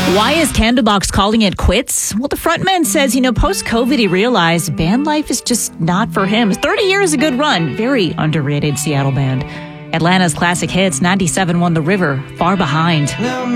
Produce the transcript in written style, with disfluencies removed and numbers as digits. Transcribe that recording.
Why is Candlebox calling it quits? Well, the frontman says, post-COVID, he realized band life is just not for him. 30 years, a good run. Very underrated Seattle band. Atlanta's classic hits, 97 won The River, Far Behind.